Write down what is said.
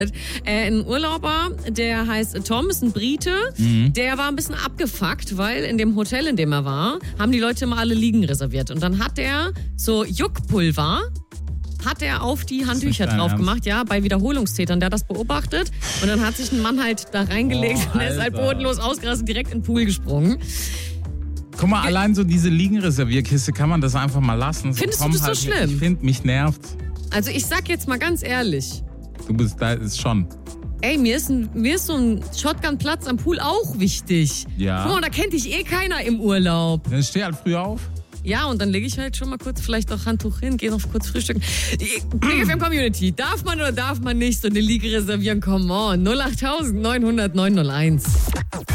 Ein Urlauber, der heißt Tom, ist ein Brite, der war ein bisschen abgefuckt, weil in dem Hotel, in dem er war, haben die Leute immer alle Liegen reserviert. Und dann hat er so Juckpulver auf die Handtücher drauf gemacht, ja, bei Wiederholungstätern. Der hat das beobachtet und dann hat sich ein Mann halt da reingelegt und er ist halt bodenlos ausgerastet, direkt in den Pool gesprungen. Guck mal, allein so diese Liegenreservierkiste kann man das einfach mal lassen. Findest du das so schlimm? Ich finde, mich nervt. Also ich sag jetzt mal ganz ehrlich. Du bist da, ist schon. Ey, mir ist so ein Shotgun-Platz am Pool auch wichtig. Ja. Guck mal, da kennt dich eh keiner im Urlaub. Dann steh halt früh auf. Ja, und dann lege ich halt schon mal kurz vielleicht auch Handtuch hin, gehe noch kurz frühstücken. BFM Community, darf man oder darf man nicht so eine Liege reservieren? Come on, 08000 900 901.